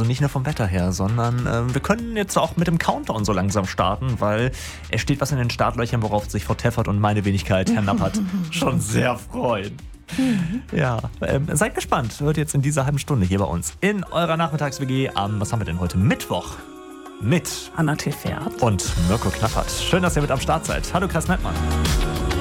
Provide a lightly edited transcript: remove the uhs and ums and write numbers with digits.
Also nicht nur vom Wetter her, sondern wir können jetzt auch mit dem Countdown so langsam starten, weil es steht was in den Startlöchern, worauf sich Frau Teffert und meine Wenigkeit, Herr Nappert, schon sehr freuen. Ja, seid gespannt. Hört jetzt in dieser halben Stunde hier bei uns in eurer Nachmittags-WG am, was haben wir denn heute? Mittwoch. Mit Anna Tefert und Mirko Knappert. Schön, dass ihr mit am Start seid. Hallo, Chris Mettmann.